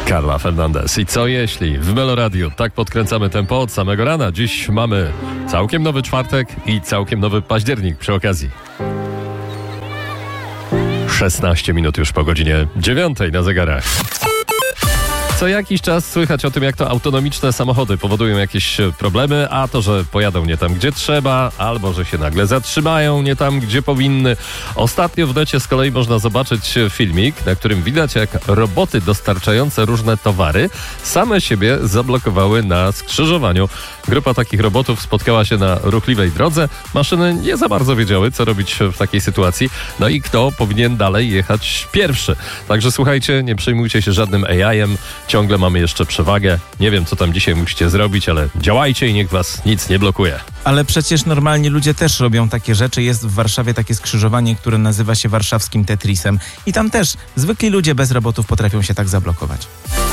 Carla Fernandez. I co jeśli w Meloradiu tak podkręcamy tempo od samego rana? Dziś mamy całkiem nowy czwartek i całkiem nowy październik przy okazji. 16 minut już po godzinie 9 na zegarach. Co jakiś czas słychać o tym, jak to autonomiczne samochody powodują jakieś problemy, a to, że pojadą nie tam, gdzie trzeba, albo że się nagle zatrzymają nie tam, gdzie powinny. Ostatnio w necie z kolei można zobaczyć filmik, na którym widać, jak roboty dostarczające różne towary same siebie zablokowały na skrzyżowaniu. Grupa takich robotów spotkała się na ruchliwej drodze. Maszyny nie za bardzo wiedziały, co robić w takiej sytuacji. No i kto powinien dalej jechać pierwszy. Także słuchajcie, nie przejmujcie się żadnym AI-em. Ciągle mamy jeszcze przewagę. Nie wiem, co tam dzisiaj musicie zrobić, ale działajcie i niech was nic nie blokuje. Ale przecież normalni ludzie też robią takie rzeczy. Jest w Warszawie takie skrzyżowanie, które nazywa się warszawskim Tetrisem. I tam też zwykli ludzie bez robotów potrafią się tak zablokować.